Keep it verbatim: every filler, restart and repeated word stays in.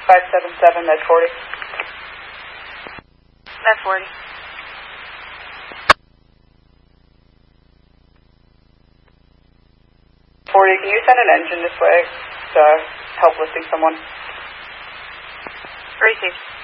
five seven seven, med forty. Med forty. forty, can you send an engine this way to help lifting someone? Received.